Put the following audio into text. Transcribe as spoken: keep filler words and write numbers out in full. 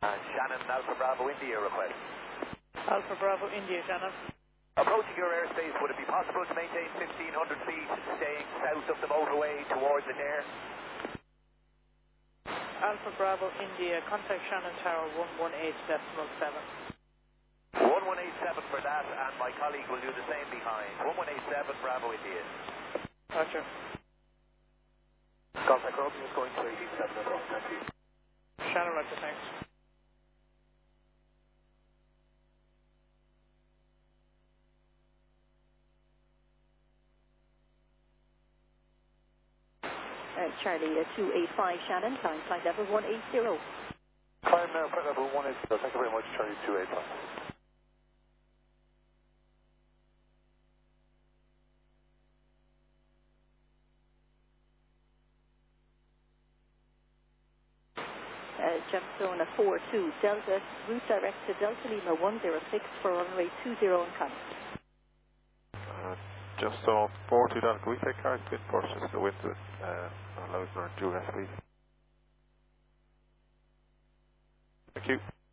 And Shannon, Alpha Bravo India request. Alpha Bravo India, Shannon. Approaching your airspace, would it be possible to maintain fifteen hundred feet, staying south of the motorway towards the air? Alpha Bravo India, contact Shannon Tower one one eight decimal seven. one one eight seven for that, and my colleague will do the same behind. one one eight seven Bravo India. Roger. Contact Romeo is going to eighteen seven. Shannon, Roger, thanks. Uh, Charlie uh, two eight five Shannon, climb flight level one eight zero. Climb now, flight level one eight zero. Thank you very much, Charlie two eight five. Uh, Gemstone uh, four two Delta, route direct to Delta Lima one zero six for runway two zero and contact. Uh, just off four two Delta, can we take cars to purchase the winds with uh, allows our dual S, please? Thank you.